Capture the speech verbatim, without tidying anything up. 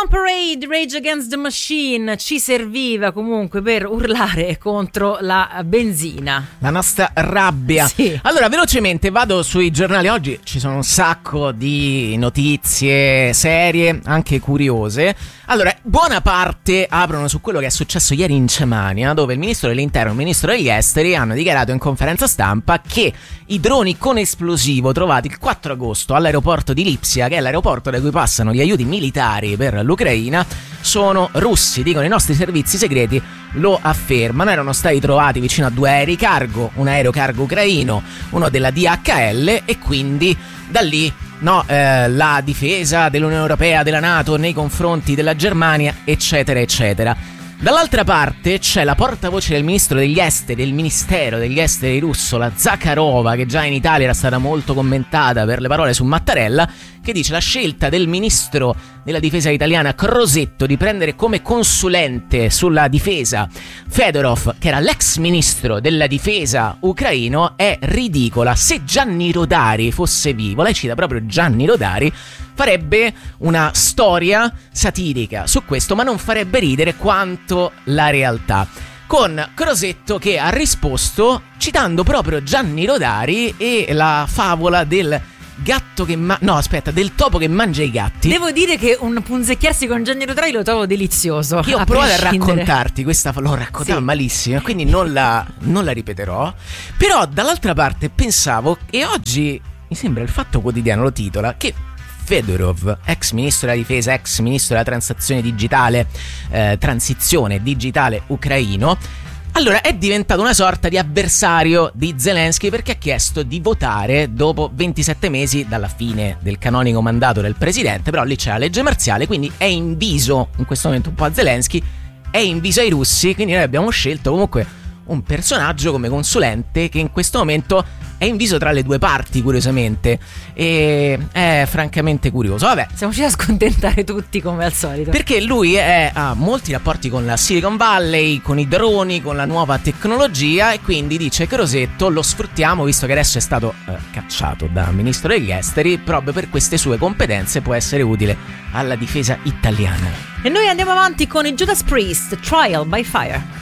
Parade, Rage Against the Machine ci serviva comunque per urlare contro la benzina, la nostra rabbia. Sì. Allora, velocemente vado sui giornali. Oggi ci sono un sacco di notizie serie, anche curiose. Allora, buona parte aprono su quello che è successo ieri in Cemania, dove il ministro dell'interno e il ministro degli esteri hanno dichiarato in conferenza stampa che i droni con esplosivo trovati il quattro agosto all'aeroporto di Lipsia, che è l'aeroporto da cui passano gli aiuti militari per l'Ucraina, sono russi. Dicono i nostri servizi segreti, lo affermano. Erano stati trovati vicino a due aerei cargo, un aereo cargo ucraino, uno della D H L, e quindi da lì no, eh, la difesa dell'Unione Europea, della NATO nei confronti della Germania, eccetera eccetera. Dall'altra parte c'è la portavoce del ministro degli esteri, del ministero degli esteri russo, la Zakharova, che già in Italia era stata molto commentata per le parole su Mattarella, che dice: la scelta del ministro della difesa italiana Crosetto di prendere come consulente sulla difesa Fedorov, che era l'ex ministro della difesa ucraino, è ridicola. Se Gianni Rodari fosse vivo, lei cita proprio Gianni Rodari, farebbe una storia satirica su questo, ma non farebbe ridere quanto la realtà. Con Crosetto che ha risposto citando proprio Gianni Rodari e la favola del gatto che ma- no aspetta del topo che mangia i gatti. Devo dire che un punzecchiarsi con Gianni Rodari lo trovo delizioso. Io ho a provato a prescindere. raccontarti questa, l'ho raccontata Sì. malissimo, quindi non la, non la ripeterò. Però dall'altra parte pensavo, e oggi mi sembra il Fatto Quotidiano lo titola, che Fedorov, ex ministro della difesa, ex ministro della transazione digitale, eh, transizione digitale ucraino, allora è diventato una sorta di avversario di Zelensky, perché ha chiesto di votare dopo ventisette mesi dalla fine del canonico mandato del presidente. Però lì c'è la legge marziale, quindi è inviso in questo momento un po' a Zelensky, è inviso ai russi, quindi noi abbiamo scelto comunque un personaggio come consulente che in questo momento è inviso tra le due parti, curiosamente, e è francamente curioso. Vabbè, siamo riusciti a scontentare tutti come al solito, perché lui è, ha molti rapporti con la Silicon Valley, con i droni, con la nuova tecnologia, e quindi dice Crosetto lo sfruttiamo, visto che adesso è stato eh, cacciato da ministro degli esteri, proprio per queste sue competenze può essere utile alla difesa italiana. E noi andiamo avanti con i Judas Priest, Trial by Fire.